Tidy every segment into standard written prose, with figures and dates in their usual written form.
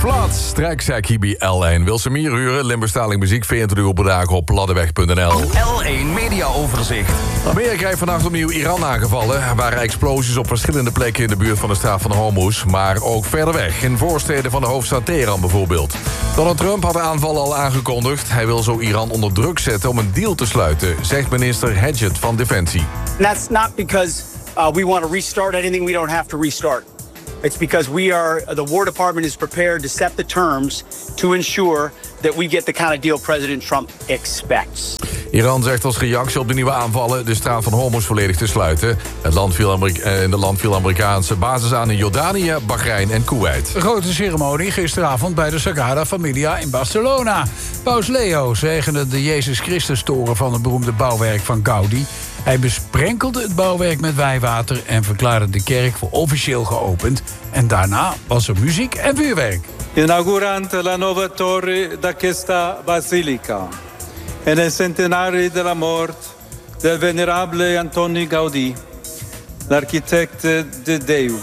Vlad, strijkzaak Hibi L1. Wil ze meer huren? Limburgstalig muziek, 24 uur per dag op laddeweg.nl. L1 Mediaoverzicht. Amerika heeft vannacht opnieuw Iran aangevallen. Er waren explosies op verschillende plekken in de buurt van de straat van Hormuz, maar ook verder weg, in voorsteden van de hoofdstad Teheran bijvoorbeeld. Donald Trump had de aanval al aangekondigd. Hij wil zo Iran onder druk zetten om een deal te sluiten, zegt minister Hedget van Defensie. That's not because we want to restart anything we don't have to restart. It's because the War Department is prepared to set the terms to ensure that we get the kind of deal President Trump expects. Iran zegt als reactie op de nieuwe aanvallen de straat van Hormuz volledig te sluiten. In het land viel Amerikaanse basis aan in Jordanië, Bahrein en Kuwait. Een grote ceremonie gisteravond bij de Sagrada Familia in Barcelona. Paus Leo zegende de Jezus Christus-toren van het beroemde bouwwerk van Gaudi. Hij besprenkelde het bouwwerk met wijwater en verklaarde de kerk voor officieel geopend. En daarna was er muziek en vuurwerk. Inaugurante la nuova torre d'aquesta basilica. En il centenario della morte del venerabile Antoni Gaudí, l'architetto de Deu.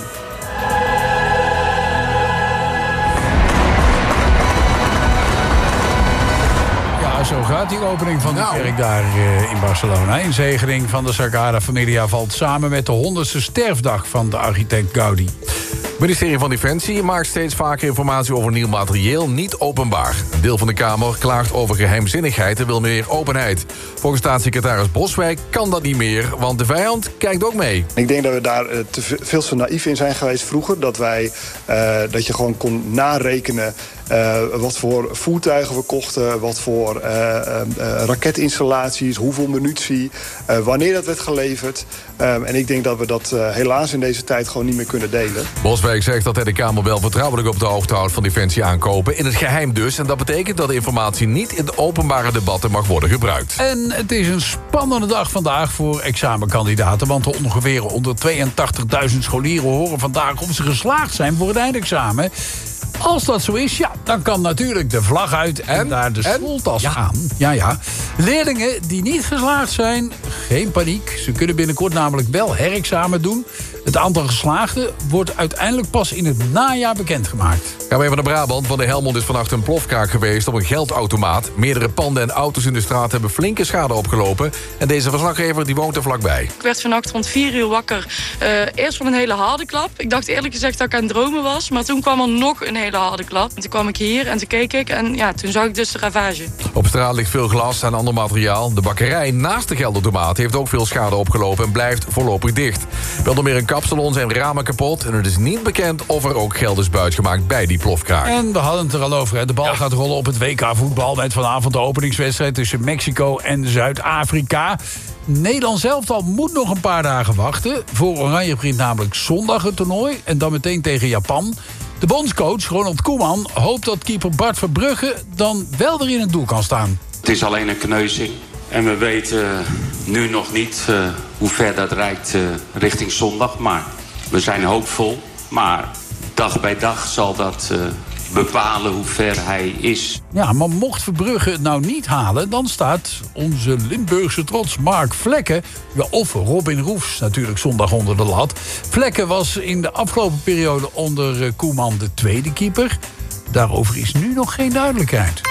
Ja, zo gaat die opening van de kerk daar in Barcelona. Inzegering van de Sagrada Familia valt samen met de 100ste sterfdag van de architect Gaudi. Het ministerie van Defensie maakt steeds vaker informatie over nieuw materieel niet openbaar. Een deel van de Kamer klaagt over geheimzinnigheid en wil meer openheid. Volgens staatssecretaris Boswijk kan dat niet meer, want de vijand kijkt ook mee. Ik denk dat we daar veel te naïef in zijn geweest vroeger. Dat je gewoon kon narekenen wat voor voertuigen we kochten, wat voor raketinstallaties, hoeveel munitie, wanneer dat werd geleverd. En ik denk dat we dat helaas in deze tijd gewoon niet meer kunnen delen. Boswijk zegt dat hij de Kamer wel vertrouwelijk op de hoogte houdt van Defensie aankopen. In het geheim dus. En dat betekent dat de informatie niet in de openbare debatten mag worden gebruikt. En het is een spannende dag vandaag voor examenkandidaten. Want de ongeveer 182.000 scholieren horen vandaag of ze geslaagd zijn voor het eindexamen. Als dat zo is, ja, dan kan natuurlijk de vlag uit en daar de schooltas aan. Ja. Leerlingen die niet geslaagd zijn, geen paniek. Ze kunnen binnenkort namelijk wel herexamen doen. Het aantal geslaagden wordt uiteindelijk pas in het najaar bekendgemaakt. Gaan we even naar Brabant, want in Helmond is vannacht een plofkraak geweest op een geldautomaat. Meerdere panden en auto's in de straat hebben flinke schade opgelopen. En deze verslaggever die woont er vlakbij. Ik werd vannacht rond 4 uur wakker. Eerst van een hele harde klap. Ik dacht eerlijk gezegd dat ik aan het dromen was. Maar toen kwam er nog een hele harde klap. En toen kwam ik hier en toen keek ik. En ja, toen zag ik dus de ravage. Op straat ligt veel glas en ander materiaal. De bakkerij naast de geldautomaat heeft ook veel schade opgelopen en blijft voorlopig dicht. Wel nog meer een kapsalon zijn ramen kapot. En het is niet bekend of er ook geld is buitgemaakt bij die plofkraak. En we hadden het er al over. Hè. De bal gaat rollen op het WK voetbal met vanavond de openingswedstrijd tussen Mexico en Zuid-Afrika. Nederland zelf al moet nog een paar dagen wachten. Voor Oranje begint namelijk zondag het toernooi. En dan meteen tegen Japan. De bondscoach Ronald Koeman hoopt dat keeper Bart Verbrugge dan wel weer in het doel kan staan. Het is alleen een kneuzing. En we weten nu nog niet hoe ver dat reikt richting zondag. Maar we zijn hoopvol. Maar dag bij dag zal dat bepalen hoe ver hij is. Ja, maar mocht Verbrugge het nou niet halen, dan staat onze Limburgse trots Mark Vlekken, of Robin Roefs natuurlijk zondag onder de lat. Vlekken was in de afgelopen periode onder Koeman de tweede keeper. Daarover is nu nog geen duidelijkheid.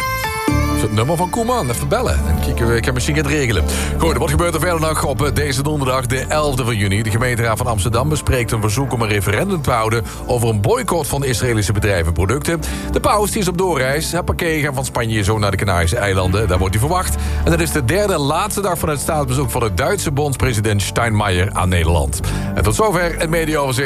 Het nummer van Koeman, even bellen. En kijken, ik kan misschien het regelen. Goed, wat gebeurt er verder nog op deze donderdag, de 11e van juni? De gemeenteraad van Amsterdam bespreekt een verzoek om een referendum te houden over een boycott van Israëlische bedrijven en producten. De paus die is op doorreis. Het parquet gaat van Spanje zo naar de Canarische eilanden. Daar wordt hij verwacht. En dat is de derde en laatste dag van het staatsbezoek van de Duitse bondspresident Steinmeier aan Nederland. En tot zover het mediaoverzicht.